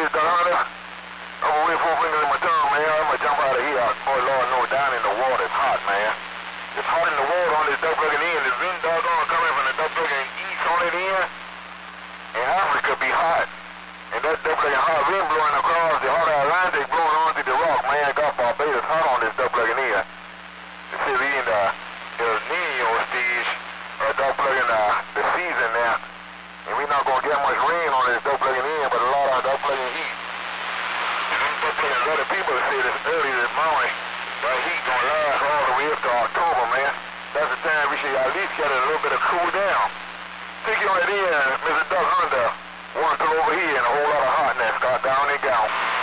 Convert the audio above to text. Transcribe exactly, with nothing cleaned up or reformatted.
this, Doc Hunter. I'm gonna wait four fingers in my tongue, man. I'm gonna jump out of here. Boy, Lord, no, down in the water. It's hot, man. It's hot in the water on this duck plugging in. There's wind doggone coming from the duck plugging east on it in. And Africa be hot. And that duck plugging hot wind blowing across the hot Atlantic, blowing onto the rock, man. Got Barbados hot on this duck plugging in. You see, we in the El Nino stage of duck plugging uh, the season now. And we're not gonna get much rain on this duck plugging in, but a lot of duck plugging heat. And them duck plugging, a lot of people say this early this morning, that heat gonna last all the way up to October, man. That's the time we should at least get a little bit of cool down. Take you right in, Mister Duck Hunter. One to over here and a whole lot of hotness got down and down.